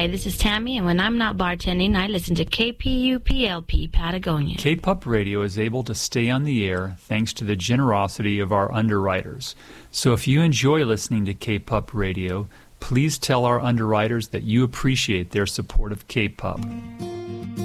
Hi, this is Tammy, and when I'm not bartending, I listen to KPUPLP Patagonia. K-Pup Radio is able to stay on the air thanks to the generosity of our underwriters. So if you enjoy listening to K-Pup Radio, please tell our underwriters that you appreciate their support of K-Pup.